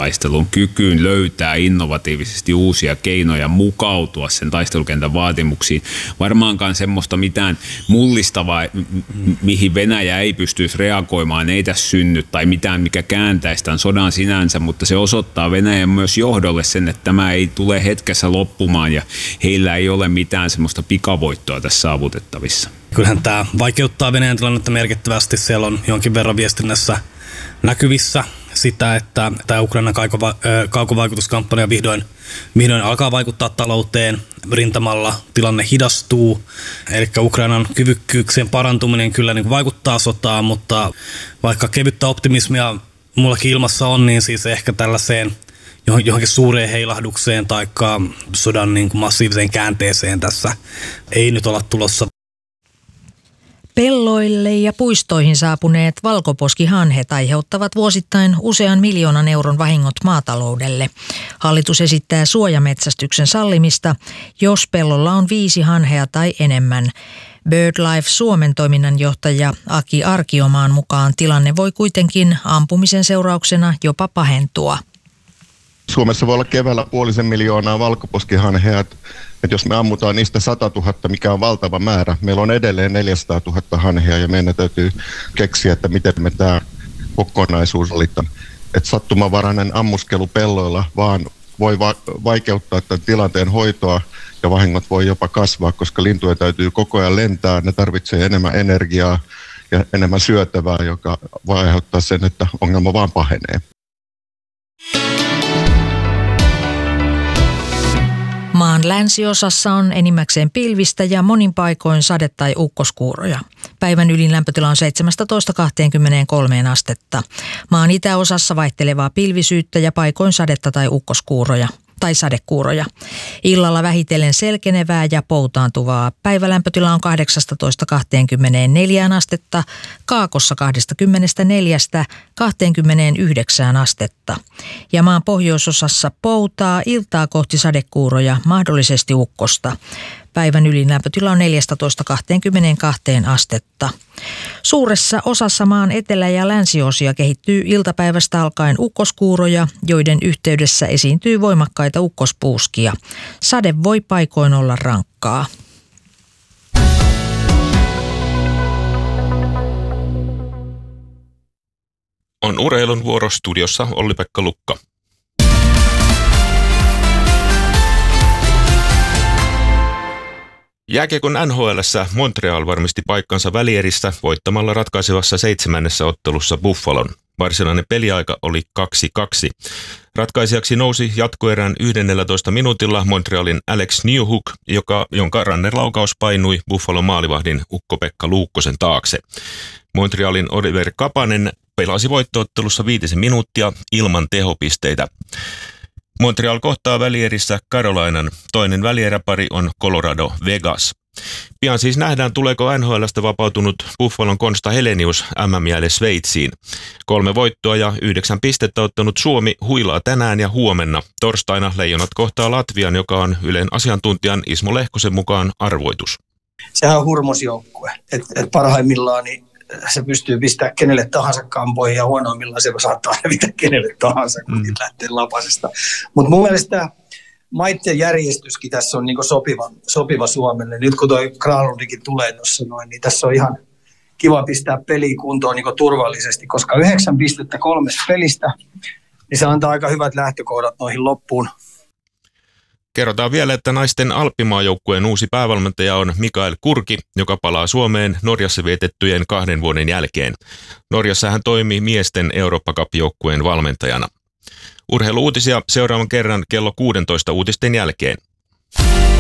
taisteluun, kykyyn löytää innovatiivisesti uusia keinoja mukautua sen taistelukentän vaatimuksiin. Varmaankaan semmoista mitään mullistavaa, mihin Venäjä ei pystyisi reagoimaan, ei tässä synny tai mitään, mikä kääntäisi tämän sodan sinänsä, mutta se osoittaa Venäjän myös johdolle sen, että tämä ei tule hetkessä loppumaan ja heillä ei ole mitään semmoista pikavoittoa tässä saavutettavissa. Kyllähän tämä vaikeuttaa Venäjän tilannetta merkittävästi. Siellä on jonkin verran viestinnässä näkyvissä sitä, että tämä Ukrainan kaukovaikutuskampanja vihdoin alkaa vaikuttaa talouteen. Rintamalla tilanne hidastuu, eli Ukrainan kyvykkyyksien parantuminen kyllä niin vaikuttaa sotaan, mutta vaikka kevyttä optimismia mullakin ilmassa on, niin siis ehkä tällaiseen johonkin suureen heilahdukseen tai sodan niin kuin massiiviseen käänteeseen tässä ei nyt olla tulossa. Pelloille ja puistoihin saapuneet valkoposkihanhet aiheuttavat vuosittain usean miljoonan euron vahingot maataloudelle. Hallitus esittää suojametsästyksen sallimista, jos pellolla on 5 hanhea tai enemmän. BirdLife Suomen toiminnanjohtaja Aki Arkiomaan mukaan tilanne voi kuitenkin ampumisen seurauksena jopa pahentua. Suomessa voi olla keväällä 500 000 valkoposkihanhea, että jos me ammutaan niistä 100 000, mikä on valtava määrä, meillä on edelleen 400 000 hanhea ja meidän täytyy keksiä, että miten me tämä kokonaisuus valitaan. Että sattumanvarainen ammuskelu pelloilla vaan voi vaikeuttaa tämän tilanteen hoitoa ja vahingot voi jopa kasvaa, koska lintuja täytyy koko ajan lentää, ne tarvitsee enemmän energiaa ja enemmän syötävää, joka voi aiheuttaa sen, että ongelma vaan pahenee. Maan länsiosassa on enimmäkseen pilvistä ja monin paikoin sade- tai ukkoskuuroja. Päivän ylin lämpötila on 17–23 astetta. Maan itäosassa vaihtelevaa pilvisyyttä ja paikoin sadetta tai ukkoskuuroja tai sadekuuroja. Illalla vähitellen selkenevää ja poutaantuvaa. Päivälämpötila on 18–24 astetta, Kaakossa 24–29 astetta. Ja maan pohjoisosassa poutaa, iltaa kohti sadekuuroja, mahdollisesti ukkosta. Päivän ylin lämpötila on 14–22 astetta. Suuressa osassa maan etelä- ja länsiosia kehittyy iltapäivästä alkaen ukkoskuuroja, joiden yhteydessä esiintyy voimakkaita ukkospuuskia. Sade voi paikoin olla rankkaa. On urheilun vuoro, studiossa Olli-Pekka Lukka. Jääkiekon NHL:ssä Montreal varmisti paikkansa välierissä voittamalla ratkaisevassa 7. ottelussa Buffalon. Varsinainen peliaika oli 2-2. Ratkaisijaksi nousi jatkoerän 11 minuutilla Montrealin Alex Newhook, jonka rannerlaukaus painui Buffalon maalivahdin Ukko-Pekka Luukkosen taakse. Montrealin Oliver Kapanen pelasi voittoottelussa 5 minuuttia ilman tehopisteitä. Montreal kohtaa välierissä Carolinan. Toinen välieräpari on Colorado Vegas. Pian siis nähdään, tuleeko NHL:stä vapautunut Buffalon Konsta Helenius MM-jäälle Sveitsiin. 3 voittoa ja 9 pistettä ottanut Suomi huilaa tänään ja huomenna. Torstaina Leijonat kohtaa Latvian, joka on Ylen asiantuntijan Ismo Lehkosen mukaan arvoitus. Sehän on hurmosjoukkue. Et parhaimmillaan niin se pystyy pistämään kenelle tahansa kampoihin ja huonoimmillaan se saattaa hävitä kenelle tahansa, kun lähtee lapasesta. Mutta mun mielestä maitten järjestyskin tässä on niinku sopiva Suomelle. Nyt kun toi Granlundikin tulee tuossa noin, niin tässä on ihan kiva pistää peli kuntoon niinku turvallisesti, koska 9 pistettä 3 pelistä, niin se antaa aika hyvät lähtökohdat noihin loppuun. Kerrotaan vielä, että naisten alppimaajoukkueen uusi päävalmentaja on Mikael Kurki, joka palaa Suomeen Norjassa vietettyjen 2 vuoden jälkeen. Norjassa hän toimi miesten Eurooppa Cup-joukkueen valmentajana. Urheilu-uutisia seuraavan kerran kello 16 uutisten jälkeen.